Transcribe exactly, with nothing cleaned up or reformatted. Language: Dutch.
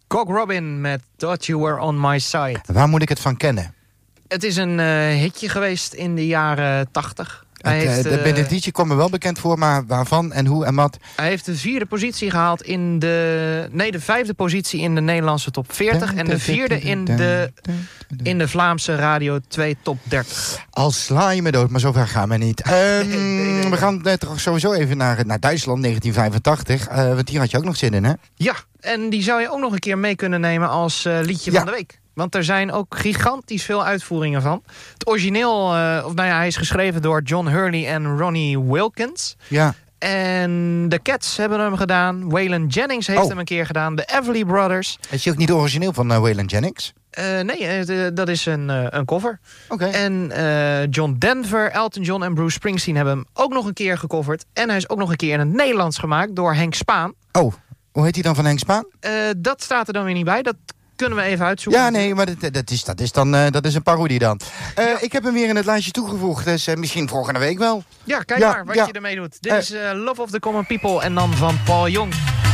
Cock Robin met Thought You Were On My Side. Waar moet ik het van kennen? Het is een uh, hitje geweest in de jaren tachtig. Hij het, heeft, uh, de, het liedje kwam me wel bekend voor, maar waarvan en hoe en wat? Hij heeft de vierde positie gehaald in de... Nee, de vijfde positie in de Nederlandse top veertig... en de vierde in de, in de Vlaamse Radio twee top dertig. Al sla je me dood, maar zover gaan we niet. Um, nee, nee, nee. We gaan uh, toch sowieso even naar, naar Duitsland, negentien vijfentachtig. Uh, want hier had je ook nog zin in, hè? Ja, en die zou je ook nog een keer mee kunnen nemen als uh, liedje ja. van de week. Want er zijn ook gigantisch veel uitvoeringen van. Het origineel, uh, of nou ja, hij is geschreven door John Hurley en Ronnie Wilkins. Ja. En de Cats hebben hem gedaan. Waylon Jennings heeft oh. hem een keer gedaan. De Everly Brothers. Is hij ook niet origineel van uh, Waylon Jennings? Uh, nee, uh, dat is een, uh, een cover. Oké. Okay. En uh, John Denver, Elton John en Bruce Springsteen hebben hem ook nog een keer gecoverd. En hij is ook nog een keer in het Nederlands gemaakt door Henk Spaan. Oh, hoe heet hij dan van Henk Spaan? Uh, dat staat er dan weer niet bij. Dat kunnen we even uitzoeken. Ja, nee, maar dat, dat, is, dat, is, dan, uh, dat is een parodie dan. Uh, ja. Ik heb hem weer in het lijstje toegevoegd, dus uh, misschien volgende week wel. Ja, kijk ja, maar wat ja. je ermee doet. Dit uh, is uh, Love of the Common People en dan van Paul Jong.